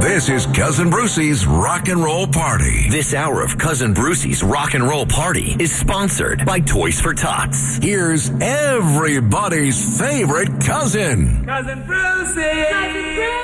This is Cousin Brucey's Rock and Roll Party. This hour of Cousin Brucey's Rock and Roll Party is sponsored by Toys for Tots. Here's everybody's favorite cousin. Cousin Brucey! Cousin Brucey!